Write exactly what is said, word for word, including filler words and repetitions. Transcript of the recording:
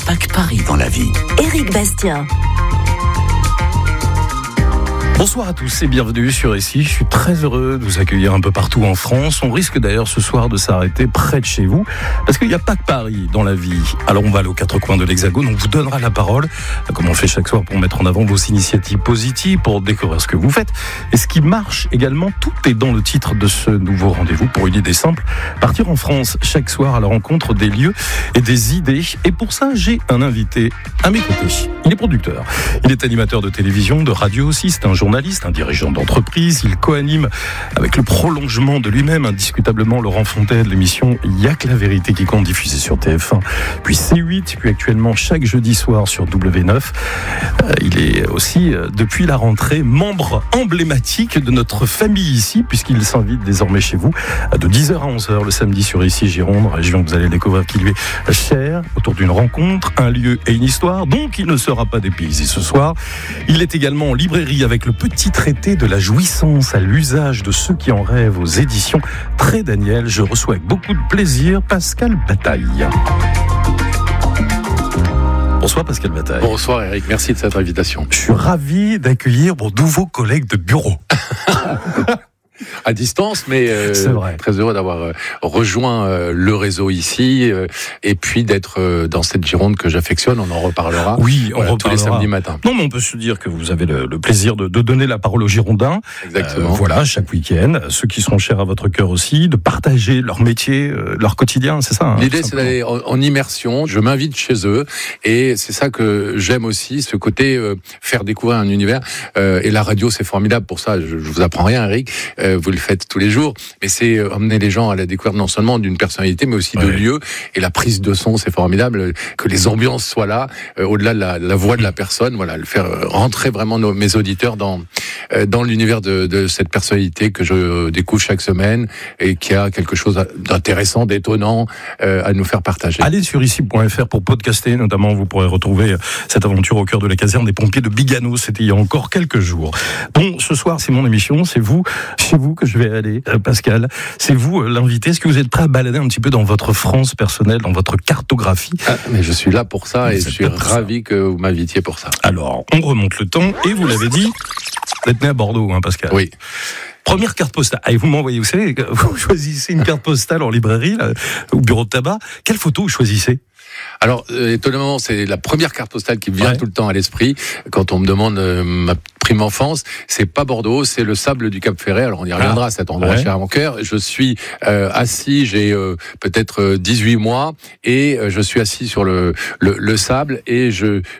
pas que Paris dans la vie. Éric Bastien. Bonsoir à tous et bienvenue sur Ici. Je suis très heureux de vous accueillir un peu partout en France. On risque d'ailleurs ce soir de s'arrêter près de chez vous parce qu'il n'y a pas que Paris dans la vie. Alors on va aller aux quatre coins de l'Hexagone. On vous donnera la parole, comme on le fait chaque soir, pour mettre en avant vos initiatives positives, pour découvrir ce que vous faites. Et ce qui marche également, tout est dans le titre de ce nouveau rendez-vous pour une idée simple. Partir en France chaque soir à la rencontre des lieux et des idées. Et pour ça, j'ai un invité à mes côtés. Il est producteur. Il est animateur de télévision, de radio aussi. C'est un journaliste. journaliste, un dirigeant d'entreprise. Il co-anime avec le prolongement de lui-même, indiscutablement, Laurent Fontaine, l'émission Y'a que la vérité qui compte, diffusée sur T F un, puis C huit, puis actuellement chaque jeudi soir sur W neuf. Euh, il est aussi, euh, depuis la rentrée, membre emblématique de notre famille ici, puisqu'il s'invite désormais chez vous de dix heures à onze heures le samedi sur Ici Gironde, région que vous allez découvrir qui lui est chère, autour d'une rencontre, un lieu et une histoire. Donc il ne sera pas dépaysé ce soir. Il est également en librairie avec le petit traité de la jouissance à l'usage de ceux qui en rêvent aux éditions Très Daniel. Je reçois avec beaucoup de plaisir Pascal Bataille. Bonsoir Pascal Bataille. Bonsoir Eric, merci de cette invitation. Je suis ravi d'accueillir mon nouveau collègue de bureau. À distance, mais euh, très heureux d'avoir euh, rejoint euh, le réseau ici euh, et puis d'être euh, dans cette Gironde que j'affectionne. On en reparlera. Oui, on voilà, reparlera tous les samedis matins. Non, mais on peut se dire que vous avez le, le plaisir de, de donner la parole aux Girondins. Exactement. Euh, voilà, chaque week-end, ceux qui sont chers à votre cœur aussi, de partager leur métier, euh, leur quotidien, c'est ça. Hein, L'idée, c'est d'aller en, en immersion. Je m'invite chez eux et c'est ça que j'aime aussi, ce côté euh, faire découvrir un univers. Euh, et la radio, c'est formidable pour ça. Je, je vous apprends rien, Eric. Euh, vous le faites tous les jours, mais c'est emmener les gens à la découverte non seulement d'une personnalité, mais aussi ouais. de lieux. Et la prise de son, c'est formidable, que les ambiances soient là, euh, au-delà de la, la voix de la personne, voilà, le faire rentrer vraiment nos, mes auditeurs dans euh, dans l'univers de, de cette personnalité que je découvre chaque semaine et qui a quelque chose d'intéressant, d'étonnant euh, à nous faire partager. Allez sur ici point f r pour podcaster, notamment vous pourrez retrouver cette aventure au cœur de la caserne des pompiers de Bigano. C'était il y a encore quelques jours. Bon, ce soir, c'est mon émission, c'est vous, chez vous que je vais aller, euh, Pascal. C'est vous euh, l'invité. Est-ce que vous êtes prêt à balader un petit peu dans votre France personnelle, dans votre cartographie ? Ah, mais je suis là pour ça vous et je suis ravi ça. que vous m'invitiez pour ça. Alors, on remonte le temps et vous l'avez dit, vous êtes né à Bordeaux, hein, Pascal ? Oui. Première carte postale. Allez, vous m'envoyez, vous savez, vous choisissez une carte postale en librairie, là, au bureau de tabac. Quelle photo vous choisissez ? Alors, euh, étonnamment, c'est la première carte postale qui me vient ouais. tout le temps à l'esprit quand on me demande euh, ma prime enfance. C'est pas Bordeaux, c'est le sable du Cap Ferret. Alors, on y reviendra, ah. cet endroit ouais. cher à mon cœur. Je suis euh, assis, j'ai euh, peut-être dix-huit mois et euh, je suis assis sur le, le, le sable et je